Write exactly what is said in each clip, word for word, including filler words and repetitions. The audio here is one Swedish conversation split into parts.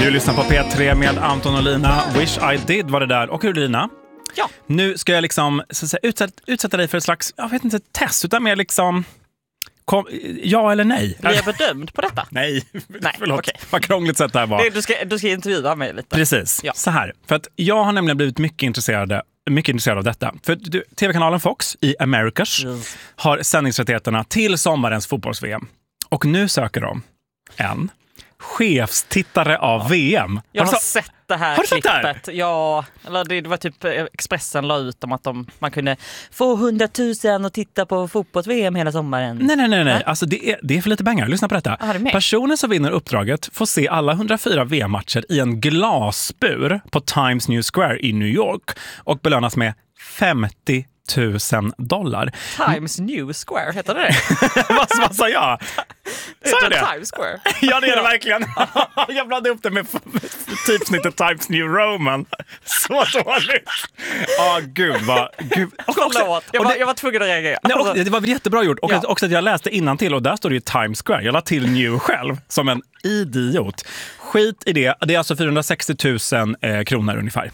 Du lyssnar på P tre med Anton och Lina. Wish I did var det där. Och hur Lina? Ja. Nu ska jag liksom så att säga, utsätta, utsätta dig för ett slags, jag vet inte, test, utan mer liksom kom, ja eller nej. Blir jag bedömd på detta? Nej, Nej, förlåt. okej. Vad krångligt sätt det här var. Det, du, ska, du ska intervjua mig lite. Precis, Ja. så här. För att jag har nämligen blivit mycket intresserad, mycket intresserad av detta. För du, tv-kanalen Fox i Americas Yes. har sändningsrättigheterna till sommarens fotbolls-V M. Och nu söker de en chefstittare av ja. V M. Jag har, har sett det här har du sett det klippet. här? Ja, eller det, det var typ Expressen la ut om att de, man kunde få hundratusen och titta på fotbolls-V M hela sommaren. Nej, nej, nej. nej. Alltså det är, det är för lite pengar. Lyssna på detta. Ah, det är med. Personen som vinner uppdraget får se alla hundrafyra V M-matcher i en glasbur på Times New Square i New York och belönas med femtio tusen dollar. Times New Square, heter det det? vad, vad sa jag? Sa jag det? Times Square. Ja, det är det verkligen. Jag blandade upp det med typsnittet Times New Roman. Så dåligt. Åh, oh, gud vad... Gud. Och också, Förlåt, jag, och var, det, jag var tvungen att reagera. nej, och det var jättebra gjort. Och Ja. att, också att jag läste innantill och där står det ju Times Square. Jag la till New själv som en idiot. Skit i det. Det är alltså fyrahundrasextio tusen eh, kronor ungefär.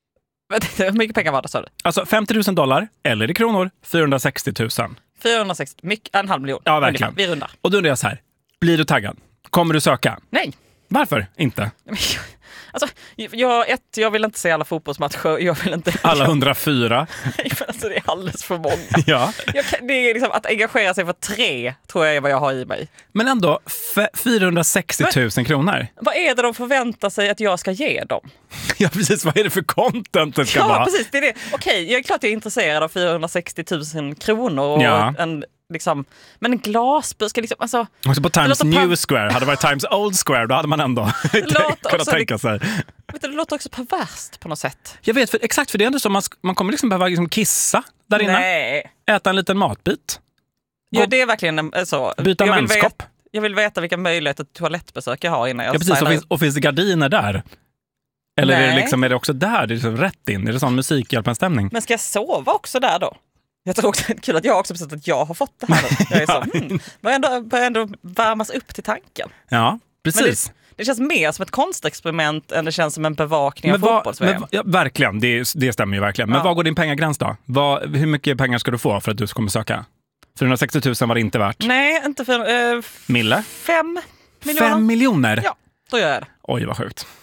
Hur mycket pengar var det, sa du? Alltså femtio tusen dollar, eller i kronor, fyrahundrasextio tusen. fyrahundrasextio, mycket, en halv miljon. Ja, verkligen. Ungefär. Vi rundar. Och då undrar jag så här, blir du taggad? Kommer du söka? Nej. Varför inte? Alltså, jag, ett, jag vill inte se alla fotbollsmatcher. Jag vill inte... Alla hundrafyra. Nej, men alltså det är alldeles för många. Ja. Jag kan, det är liksom, att engagera sig för tre tror jag är vad jag har i mig. Men ändå f- fyrahundrasextio tusen kronor. Vad är det de förväntar sig att jag ska ge dem? Ja, precis. Vad är det för content det ska Ja, vara? precis. Det är det. Okej, jag är klart jag är intresserad av fyrahundrasextio tusen kronor. Och Ja. en, liksom, men en glasbur ska liksom... Alltså, Också på Times låter New per- Square. Hade det varit Times Old Square, då hade man ändå kunnat också tänka sig. vet du, det låter också perverst på något sätt. Jag vet, för, exakt, för det är ändå så man, sk- man kommer liksom behöva liksom kissa där inne. Nej. Äta en liten matbit. Ja, det är verkligen en, så. Byta jag vill, menskopp. veta, jag vill veta vilka möjligheter till toalettbesök jag har innan jag Ja, precis. Och signar finns, och finns det gardiner där? Eller är det, Nej. liksom, är det också där? Det är liksom rätt in? Är det sån musikhjälpen-stämning? Men ska jag sova också där då? Jag tror också det är kul att jag också bestämt att jag har fått det här nu. Jag är så, hmm, börjar ändå, börjar ändå värmas upp till tanken. Ja, precis. Men det, det känns mer som ett konstexperiment än det känns som en bevakning Men av vad, fotbolls-V M. men, ja, verkligen, det, det stämmer ju verkligen. Men Ja. vad går din pengagräns då? Vad, hur mycket pengar ska du få för att du kommer söka? fyrahundrasextio tusen var det inte värt. Nej, inte för... Eh, Mille? fem miljoner. Fem miljoner? Ja, då gör jag det. Oj, vad sjukt.